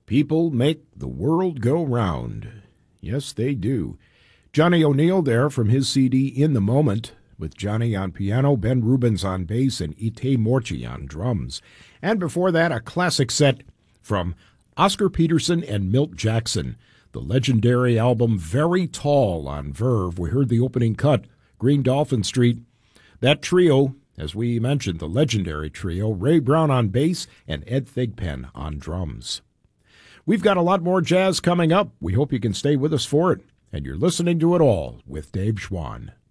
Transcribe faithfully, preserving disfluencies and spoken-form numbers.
People make the world go round. Yes, they do. Johnny O'Neill there from his C D In the Moment, with Johnny on piano, Ben Rubens on bass, and Ite Morci on drums. And before that, a classic set from Oscar Peterson and Milt Jackson, the legendary album Very Tall on Verve. We heard the opening cut, Green Dolphin Street. That trio, as we mentioned, the legendary trio, Ray Brown on bass and Ed Thigpen on drums. We've got a lot more jazz coming up. We hope you can stay with us for it. And you're listening to it all with Dave Schwann.